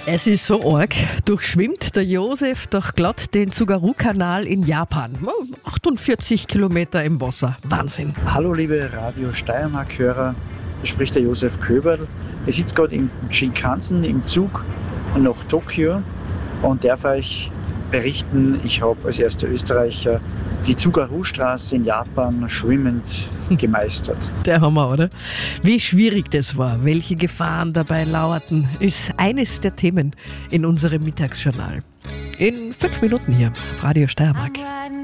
Es ist so arg. Durchschwimmt der Josef doch glatt den Tsugaru-Kanal in Japan. 48 Kilometer im Wasser. Wahnsinn. Hallo liebe Radio Steiermark-Hörer, da spricht der Josef Köberl. Ich sitze gerade im Shinkansen im Zug nach Tokio und darf euch berichten, ich habe als erster Österreicher die Tsugaru-Straße in Japan schwimmend gemeistert. Der Hammer, oder? Wie schwierig das war, welche Gefahren dabei lauerten, ist eines der Themen in unserem Mittagsjournal. In 5 Minuten hier auf Radio Steiermark.